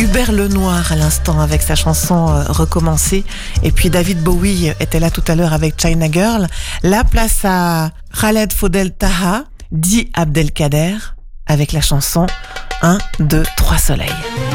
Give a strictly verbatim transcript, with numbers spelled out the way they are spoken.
Hubert Lenoir à l'instant avec sa chanson euh, Recommencer. Et puis David Bowie était là tout à l'heure avec China Girl. La place à Khaled Fodel Taha, dit Abdelkader, avec la chanson un, deux, trois soleils.